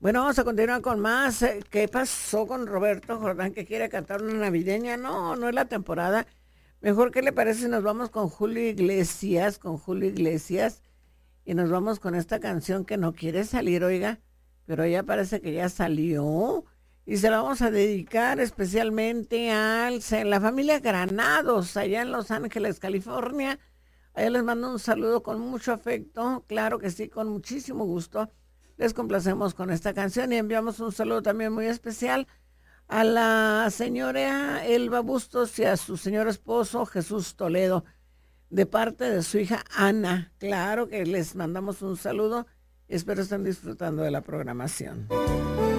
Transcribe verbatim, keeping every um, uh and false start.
Bueno, vamos a continuar con más. Eh, ¿Qué pasó con Roberto Jordán que quiere cantar una navideña? No, no es la temporada. Mejor, ¿qué le parece si nos vamos con Julio Iglesias, con Julio Iglesias, y nos vamos con esta canción que no quiere salir, oiga, pero ya parece que ya salió, y se la vamos a dedicar especialmente a la familia Granados, allá en Los Ángeles, California. Allá les mando un saludo con mucho afecto, claro que sí, con muchísimo gusto. Les complacemos con esta canción y enviamos un saludo también muy especial a la señora Elba Bustos y a su señor esposo Jesús Toledo, de parte de su hija Ana. Claro que les mandamos un saludo. Espero estén disfrutando de la programación.